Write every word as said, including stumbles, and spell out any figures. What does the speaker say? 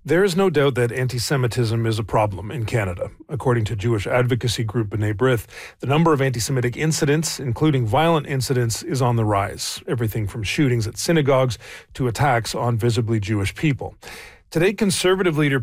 There is no doubt that anti-Semitism is a problem in Canada. According to Jewish advocacy group B'nai B'rith, the number of anti-Semitic incidents, including violent incidents, is on the rise. Everything from shootings at synagogues to attacks on visibly Jewish people. Today, Conservative leader